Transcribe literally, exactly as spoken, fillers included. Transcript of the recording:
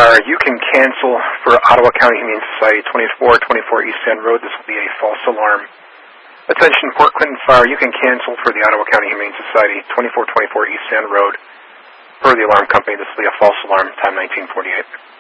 Fire, you can cancel for Ottawa County Humane Society, twenty-four twenty-four East End Road. This will be a false alarm. Attention, Port Clinton Fire, you can cancel for the Ottawa County Humane Society, twenty-four twenty-four East End Road. Per the alarm company, this will be a false alarm, time nineteen forty-eight.